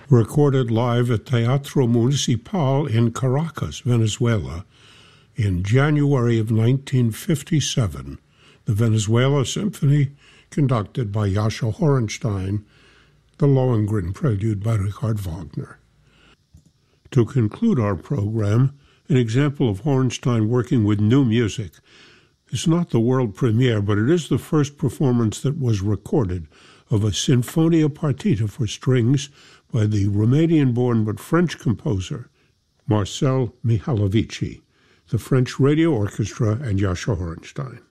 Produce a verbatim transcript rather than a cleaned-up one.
recorded live at Teatro Municipal in Caracas, Venezuela, in January of nineteen fifty-seven. The Venezuela Symphony, conducted by Jascha Horenstein, the Lohengrin Prelude by Richard Wagner. To conclude our program, an example of Horenstein working with new music. It's not the world premiere, but it is the first performance that was recorded of a Sinfonia Partita for strings by the Romanian-born but French composer Marcel Mihalovici, the French Radio Orchestra, and Jascha Horenstein.